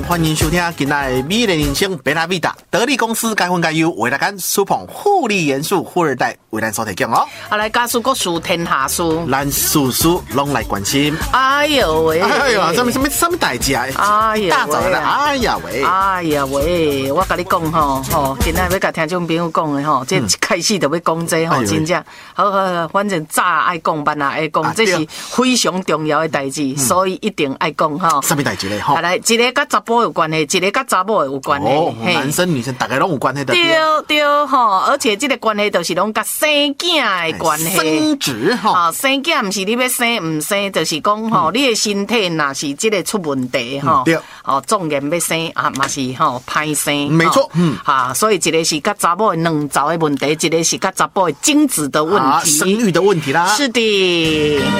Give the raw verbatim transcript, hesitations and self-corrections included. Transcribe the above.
欢迎收听今仔的美丽人生贝拉维达得力公司该分该优为大家苏捧护理元素富二代为咱所提供哦。 啊，来家事国事天下事， 咱事事拢来关心。 哎呦喂！ 哎呦，什么什么什么代志啊？ 哎呀， 大早的，哎呀喂！ 哎呀喂！我甲你讲吼吼，今仔要甲听众朋友讲的吼，这一开始就要讲这吼，真正好好，反正早爱讲，晚也爱讲，这是非常重要的代志，所以一定爱讲吼。 什么代志咧？吼， 来，一个甲查甫有关系，一个甲查某有关系。 哦，男生女生大概拢有关系的。 对对吼，而且这个关系就是拢甲生囝的关系。 生殖吼， 啊，生囝毋是你要生唔生，就是讲吼，你的身体若是这个出问题吼， 对， 哦，纵然要生啊，嘛是吼歹生。 没错，嗯， 啊，所以一个是甲查某的卵巢的问题，一个是甲查甫的精子的问题， 生育的问题啦。 是的。